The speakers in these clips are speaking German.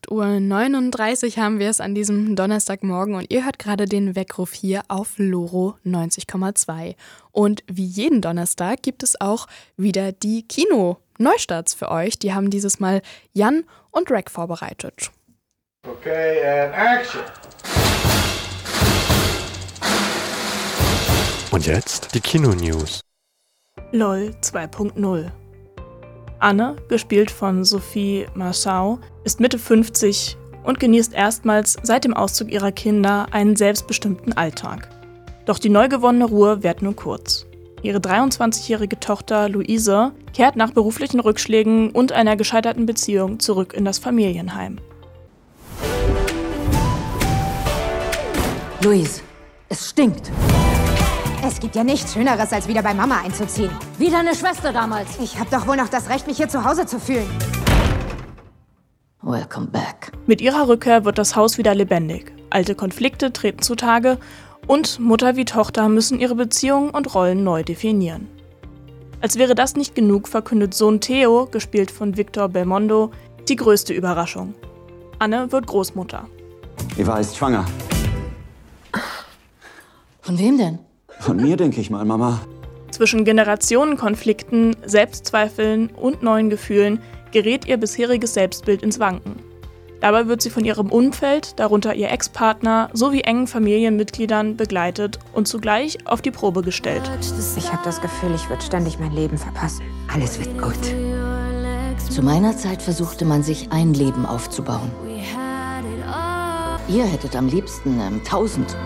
8:39 Uhr haben wir es an diesem Donnerstagmorgen und ihr hört gerade den Weckruf hier auf Loro 90,2. Und wie jeden Donnerstag gibt es auch wieder die Kino-Neustarts für euch. Die haben dieses Mal Jan und Rack vorbereitet. Okay, and action! Und jetzt die Kino-News. LOL 2.0. Anne, gespielt von Sophie Marceau, ist Mitte 50 und genießt erstmals seit dem Auszug ihrer Kinder einen selbstbestimmten Alltag. Doch die neu gewonnene Ruhe währt nur kurz. Ihre 23-jährige Tochter Luise kehrt nach beruflichen Rückschlägen und einer gescheiterten Beziehung zurück in das Familienheim. Luise, es stinkt. Es gibt ja nichts Schöneres, als wieder bei Mama einzuziehen. Wie deine Schwester damals. Ich hab doch wohl noch das Recht, mich hier zu Hause zu fühlen. Welcome back. Mit ihrer Rückkehr wird das Haus wieder lebendig. Alte Konflikte treten zutage und Mutter wie Tochter müssen ihre Beziehungen und Rollen neu definieren. Als wäre das nicht genug, verkündet Sohn Theo, gespielt von Victor Belmondo, die größte Überraschung. Anne wird Großmutter. Eva ist schwanger. Von wem denn? Von mir, denke ich mal, Mama. Zwischen Generationenkonflikten, Selbstzweifeln und neuen Gefühlen gerät ihr bisheriges Selbstbild ins Wanken. Dabei wird sie von ihrem Umfeld, darunter ihr Ex-Partner, sowie engen Familienmitgliedern begleitet und zugleich auf die Probe gestellt. Ich habe das Gefühl, ich würde ständig mein Leben verpassen. Alles wird gut. Zu meiner Zeit versuchte man sich ein Leben aufzubauen. Ihr hättet am liebsten 1000.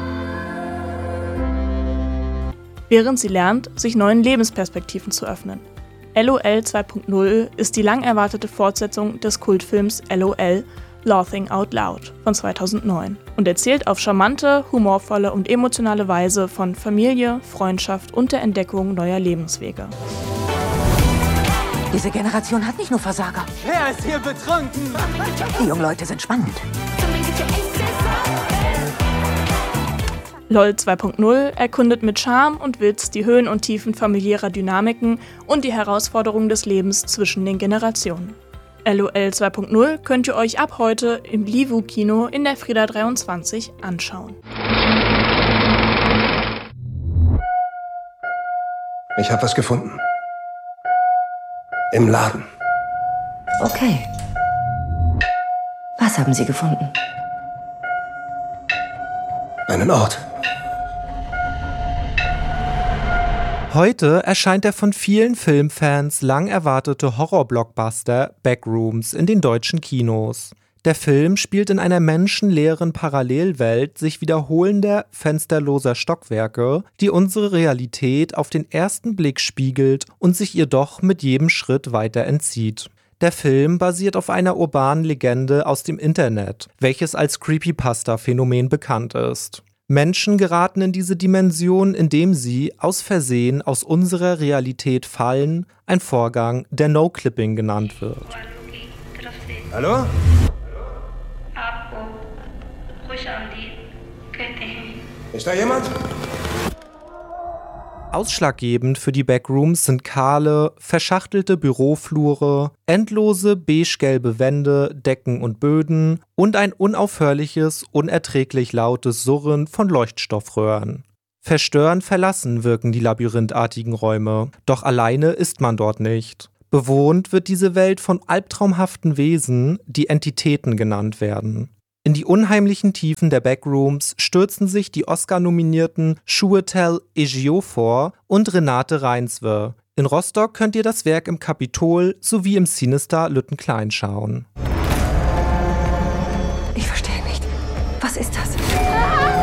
Während sie lernt, sich neuen Lebensperspektiven zu öffnen. LOL 2.0 ist die lang erwartete Fortsetzung des Kultfilms LOL Laughing Out Loud von 2009 und erzählt auf charmante, humorvolle und emotionale Weise von Familie, Freundschaft und der Entdeckung neuer Lebenswege. Diese Generation hat nicht nur Versager. Wer ist hier betrunken? Die jungen Leute sind spannend. LOL 2.0 erkundet mit Charme und Witz die Höhen und Tiefen familiärer Dynamiken und die Herausforderungen des Lebens zwischen den Generationen. LOL 2.0 könnt ihr euch ab heute im Livu-Kino in der Frida 23 anschauen. Ich habe was gefunden. Im Laden. Okay. Was haben Sie gefunden? Einen Ort. Heute erscheint der von vielen Filmfans lang erwartete Horror-Blockbuster Backrooms in den deutschen Kinos. Der Film spielt in einer menschenleeren Parallelwelt sich wiederholender, fensterloser Stockwerke, die unsere Realität auf den ersten Blick spiegelt und sich ihr doch mit jedem Schritt weiter entzieht. Der Film basiert auf einer urbanen Legende aus dem Internet, welches als Creepypasta-Phänomen bekannt ist. Menschen geraten in diese Dimension, indem sie aus Versehen aus unserer Realität fallen, ein Vorgang, der No-Clipping genannt wird. Hallo? Ist da jemand? Ausschlaggebend für die Backrooms sind kahle, verschachtelte Büroflure, endlose beige-gelbe Wände, Decken und Böden und ein unaufhörliches, unerträglich lautes Surren von Leuchtstoffröhren. Verstörend verlassen wirken die labyrinthartigen Räume, doch alleine ist man dort nicht. Bewohnt wird diese Welt von albtraumhaften Wesen, die Entitäten genannt werden. In die unheimlichen Tiefen der Backrooms stürzen sich die Oscar-nominierten Chiwetel Ejiofor und Renate Reinsve. In Rostock könnt ihr das Werk im Kapitol sowie im Cinestar Lüttenklein schauen. Ich verstehe nicht. Was ist das?